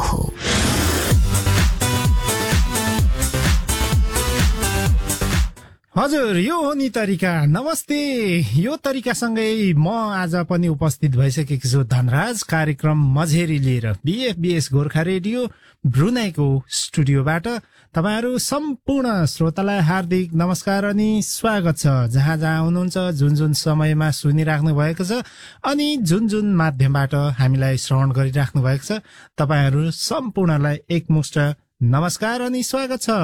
हो। हजुर, यो हो नि तरिका। नमस्ते। यो तरिकासँगै म आज पनि उपस्थित भइसकेको छु धनराज कार्यक्रम मझेरी लिएर बीएफबीएस गोर्खा रेडियो ब्रुनाईको स्टुडियोबाट तपाईहरू सम्पूर्ण श्रोतालाई हार्दिक नमस्कार अनि स्वागत छ। जहाँ जहाँ हुनुहुन्छ, जुन जुन समयमा सुनिराख्नु भएको छ अनि जुन जुन माध्यमबाट हामीलाई श्रवण गरिराख्नु भएको छ, तपाईहरू सम्पूर्णलाई एकमुष्ट नमस्कार अनि स्वागत छ।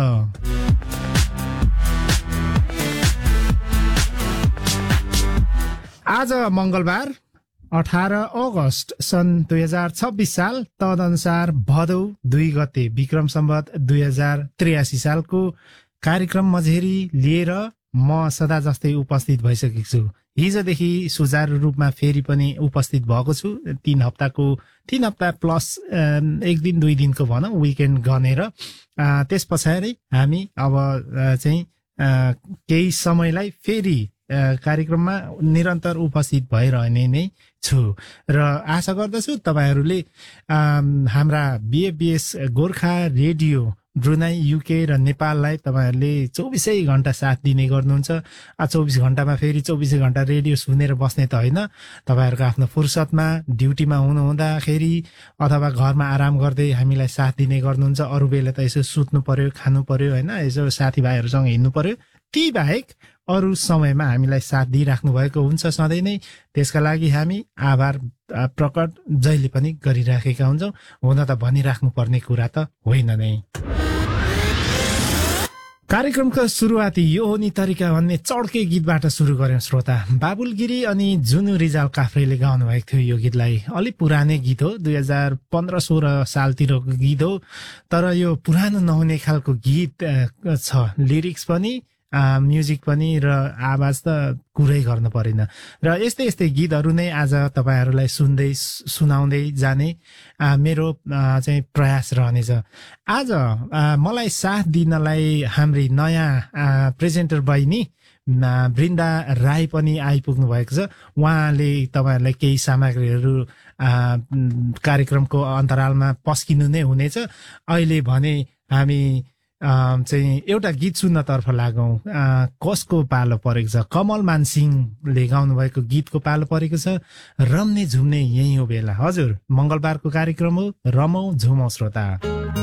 आज मंगलबार 18 अगस्त सन् 2026 साल, तदनुसार भदौ 2 गते विक्रम सम्वत 2083 सालको कार्यक्रम मझेरी लिएर म सदा जस्तै उपस्थित भइसकेको छु। हिजोदेखि सुचारू रूपमा फेरि पनि उपस्थित भएको छु। 3 हप्ता प्लस 1 दिन 2 दिनको भनौं, विकेन्ड गनेर। त्यस पछाडि हामी अब चाहिँ केही समयलाई फेरि कार्यक्रममा निरन्तर उपस्थित भइरहने नै छु र आशा गर्दछु तपाईहरूले हाम्रा बीएफबीएस गोर्खा रेडियो ब्रुनाई, युके र नेपाललाई तपाईहरूले 24 घण्टा साथ दिने गर्नुहुन्छ। 24 घण्टामा फेरि 24 घण्टा रेडियो सुनेर बस्ने त होइन, तपाईहरूको आफ्नो फुर्सदमा ड्युटीमा हुनुहुँदाखेरि अथवा घरमा आराम गर्दै हामीलाई साथ दिने गर्नुहुन्छ। अरू बेला त यसो सुत्नु पर्यो, खानु पर्यो होइन, यसो साथीभाइहरूसँग हिँड्नु पर्यो। ती बाहेक अरू समयमा हामीलाई साथ दिइराख्नु भएको हुन्छ सधैँ नै। त्यसका लागि हामी आभार प्रकट जहिले पनि गरिराखेका हुन्छौँ। हुन त भनिराख्नु पर्ने कुरा त होइन नै। कार्यक्रमको सुरुवाती यो हो नि तरिका भन्ने चड्के गीतबाट सुरु गर्यौं श्रोता। बाबुल गिरी अनि जुनु रिजाल काफ्रेले गाउनु भएको थियो यो गीतलाई। अलिक पुरानै गीत हो, 2015-16 सालतिरको गीत हो, तर यो पुरानो नहुने खालको गीत छ। लिरिक्स पनि, म्युजिक पनि र आवाज त कुरै गर्नु परेन। र यस्तै यस्तै गीतहरू नै आज तपाईहरूलाई सुनाउँदै जाने मेरो चाहिँ प्रयास रहनेछ। आज मलाई साथ दिनलाई हाम्री नयाँ प्रेजेन्टर बहिनी वृन्दा राई पनि आइपुग्नु भएको छ। उहाँले तपाईहरूलाई केही सामग्रीहरू कार्यक्रमको अन्तरालमा पस्किनु नै हुनेछ। अहिले भने हामी चाहिँ एउटा गीत सुन्नतर्फ लागौं। कसको पालो परेको छ? कमल मानसिंहले गाउनु भएको गीतको पालो परेको छ। रम्ने झुम्ने यही हो बेला। हजुर, मंगलबारको कार्यक्रम हो, रमौ झुमौ श्रोता।